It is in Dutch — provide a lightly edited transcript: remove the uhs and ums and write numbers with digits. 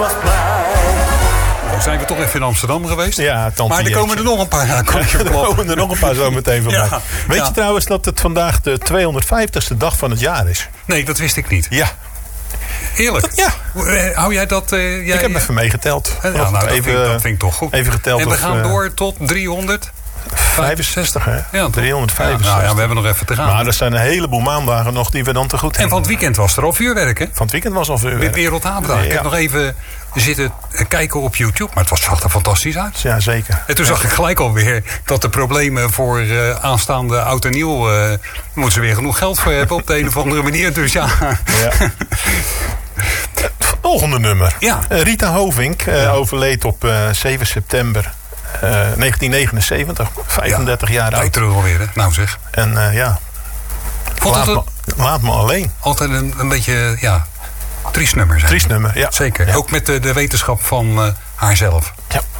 Zijn we toch even in Amsterdam geweest? Ja, tante maar er komen er nog een paar. Er komen er nog een paar zo meteen voorbij. Ja. Weet je trouwens dat het vandaag de 250ste dag van het jaar is? Nee, dat wist ik niet. Ja. Eerlijk? Ja. Hou jij dat... ik heb even meegeteld. Dat vind ik toch goed. Even geteld. En we gaan door tot 300... 65, hè? Ja, 365. Ja, we hebben nog even te gaan. Maar er zijn een heleboel maandagen nog die we dan te goed hebben. En van het weekend was er al vuurwerk, hè? Van het weekend was al vuurwerk. Wereldhavendag. Ja. Ik heb nog even zitten kijken op YouTube, maar het zag er fantastisch uit. Ja, zeker. En toen zag ik gelijk alweer dat de problemen voor aanstaande oud en nieuw... moeten ze weer genoeg geld voor hebben op de een of andere manier. Dus ja... Volgende nummer. Ja. Rita Hovink overleed op 7 september 1979. 35 jaar oud. Tijd terug alweer, hè? Nou zeg. En laat me alleen. Altijd een beetje, triest nummer zijn. Triest nummer, ja. Zeker. Ja. Ook met de wetenschap van haarzelf. Ja.